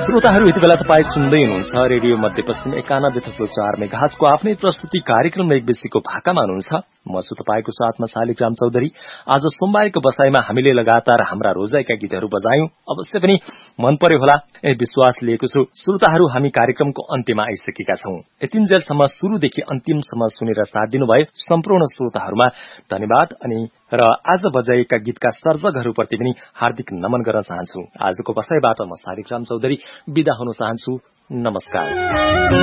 श्रोताहरू यति बेला तपाईँ सुन्दै हुनुहुन्छ रेडियो मध्यपश्चिम 91.4 मेगाहर्जको आफ्नै प्रस्तुति कार्यक्रम एक बेसीको भाकामा हुनुहुन्छ। म छु तपाईँको साथमा शालिग्राम चौधरी। आज सोमबारको बसाईमा हामीले लगातार हाम्रा रोजाइका गीतहरू बजायौं। अवश्य पनि मन पर्यो होला विश्वास लिएको छु। श्रोताहरू हामी कार्यक्रमको अन्त्यमा आइसकेका छौं। यतिन्जेलसम्म सुरुदेखि अन्तिमसम्म सुनेर साथ दिनुभयो सम्पूर्ण श्रोताहरूमा धन्यवाद। अनि र आज बजाइएका गीतका सर्जकहरूप्रति पनि हार्दिक नमन गर्न चाहन्छु। आजको बसाईबाट म शालिग्राम चौधरी बिदा हुन चाहन्छु। नमस्कार।